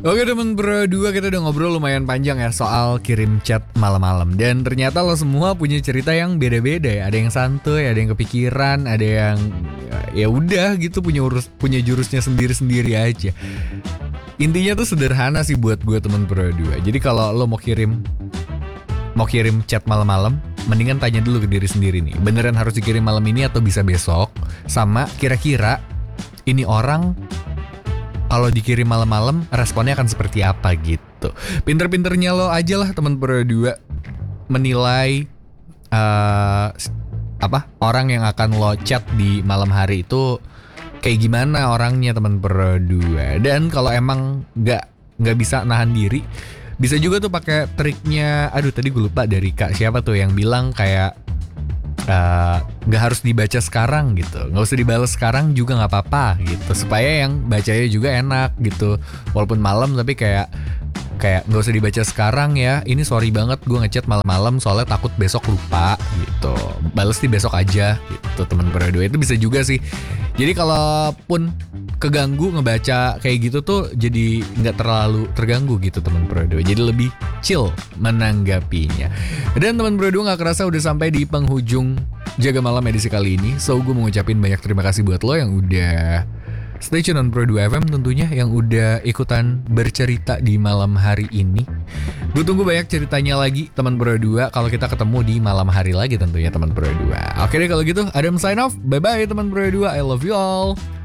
Oke teman berdua, kita udah ngobrol lumayan panjang ya soal kirim chat malam-malam. Dan ternyata lo semua punya cerita yang beda-beda ya. Ada yang santuy, ada yang kepikiran, ada yang ya udah gitu punya jurusnya sendiri-sendiri aja. Intinya tuh sederhana sih buat gue teman berdua. Jadi kalau lo mau kirim chat malam-malam, mendingan tanya dulu ke diri sendiri nih, beneran harus dikirim malam ini atau bisa besok? Sama kira-kira ini orang kalau dikirim malam-malam responnya akan seperti apa gitu. Pinter-pinternya lo aja lah teman berdua menilai orang yang akan lo chat di malam hari itu kayak gimana orangnya teman berdua. Dan kalau emang nggak bisa nahan diri, bisa juga tuh pakai triknya. Aduh tadi gue lupa dari kak siapa tuh yang bilang kayak nggak harus dibaca sekarang gitu, nggak usah dibalas sekarang juga nggak apa-apa gitu, supaya yang bacanya juga enak gitu, walaupun malam tapi kayak nggak usah dibaca sekarang ya, ini sorry banget gue ngechat malam-malam soalnya takut besok lupa gitu, balas di besok aja gitu teman berdua. Itu bisa juga sih. Jadi kalaupun keganggu ngebaca kayak gitu tuh jadi nggak terlalu terganggu gitu teman berdua, jadi lebih chill menanggapinya. Dan teman berdua nggak kerasa udah sampai di penghujung Jaga Malam edisi kali ini. So gue mau ngucapin banyak terima kasih buat lo yang udah stay tune on Pro 2 FM tentunya, yang udah ikutan bercerita di malam hari ini. Gue tunggu banyak ceritanya lagi teman Pro 2 kalau kita ketemu di malam hari lagi tentunya teman Pro 2. Oke deh kalau gitu, Adam sign off. Bye bye teman Pro 2. I love you all.